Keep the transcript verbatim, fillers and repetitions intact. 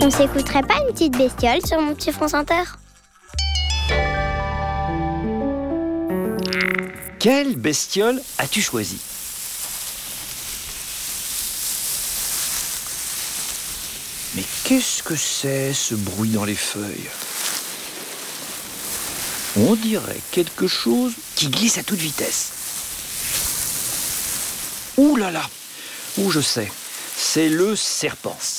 On s'écouterait pas une petite bestiole sur mon petit France Inter? Quelle bestiole as-tu choisi? Mais qu'est-ce que c'est, ce bruit dans les feuilles? On dirait quelque chose qui glisse à toute vitesse. Ouh là là! Ouh, je sais, c'est le serpent.